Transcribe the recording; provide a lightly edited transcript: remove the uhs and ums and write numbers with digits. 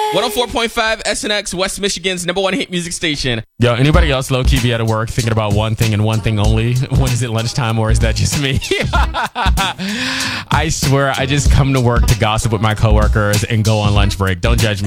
104.5 SNX, West Michigan's #1 hit music station. Yo, anybody else low-key be at work thinking about one thing and one thing only? When is it lunchtime, or is that just me? I swear, I just come to work to gossip with my coworkers and go on lunch break. Don't judge me.